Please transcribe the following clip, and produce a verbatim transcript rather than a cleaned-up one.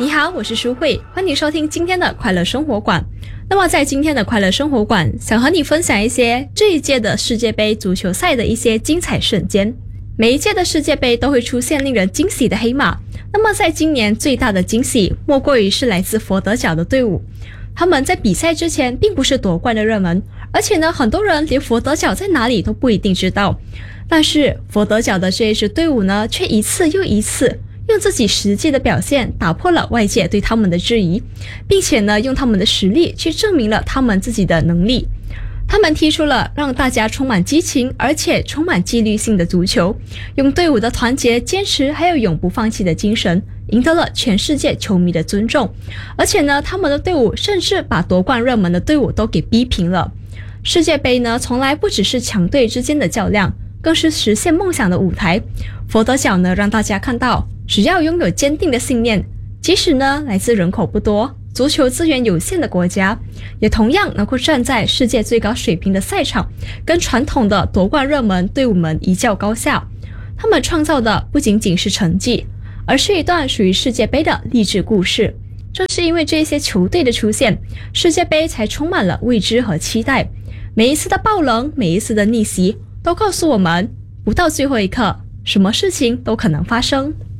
你好，我是舒慧，欢迎收听今天的快乐生活馆。那么在今天的快乐生活馆，想和你分享一些这一届的世界杯足球赛的一些精彩瞬间。每一届的世界杯都会出现令人惊喜的黑马，那么在今年最大的惊喜莫过于是来自佛得角的队伍。他们在比赛之前并不是夺冠的热门，而且呢，很多人连佛得角在哪里都不一定知道。但是佛得角的这一支队伍呢，却一次又一次用自己实际的表现打破了外界对他们的质疑，并且呢，用他们的实力去证明了他们自己的能力。他们踢出了让大家充满激情而且充满纪律性的足球，用队伍的团结、坚持还有永不放弃的精神，赢得了全世界球迷的尊重。而且呢，他们的队伍甚至把夺冠热门的队伍都给逼平了。世界杯呢，从来不只是强队之间的较量，更是实现梦想的舞台。佛得角呢，让大家看到，只要拥有坚定的信念，即使呢来自人口不多、足球资源有限的国家，也同样能够站在世界最高水平的赛场，跟传统的夺冠热门队伍们一较高下。他们创造的不仅仅是成绩，而是一段属于世界杯的励志故事。正是因为这些球队的出现，世界杯才充满了未知和期待。每一次的爆冷，每一次的逆袭，都告诉我们，不到最后一刻，什么事情都可能发生。